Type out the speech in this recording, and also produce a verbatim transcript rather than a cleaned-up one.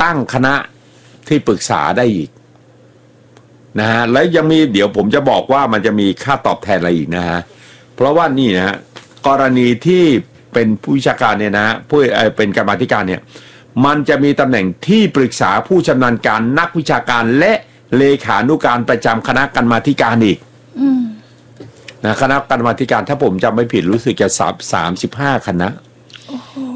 ตั้งคณะที่ปรึกษาได้อีกนะฮะแล้วยังมีเดี๋ยวผมจะบอกว่ามันจะมีค่าตอบแทนอะไรอีกนะฮะเพราะว่านี่นะฮะกรณีที่เป็นผู้วิชาการเนี่ยนะผู้เป็นกรรมาธิการเนี่ยมันจะมีตำแหน่งที่ปรึกษาผู้ชำนาญการนักวิชาการและเลขานุการประจำคณะกรรมาธิการอีกนะคณะกรรมาธิการถ้าผมจำไม่ผิดรู้สึกจะสามสามสิบห้าคณะ